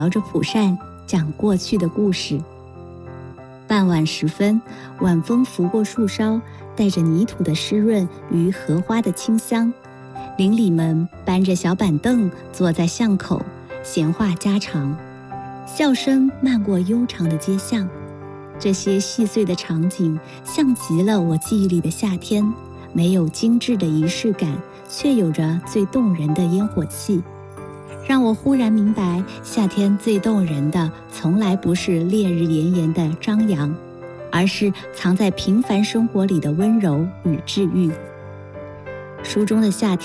摇着蒲扇讲过去的故事。傍晚时分，晚风拂过树梢，带着泥土的湿润与荷花的清香。邻里们搬着小板凳坐在巷口，闲话家常，笑声漫过悠长的街巷。这些细碎的场景像极了我记忆里的夏天，没有精致的仪式感，却有着最动人的烟火气，让我忽然明白，夏天最动人的从来不是烈日炎炎的张扬，而是藏在平凡生活里的温柔与治愈。书中的夏天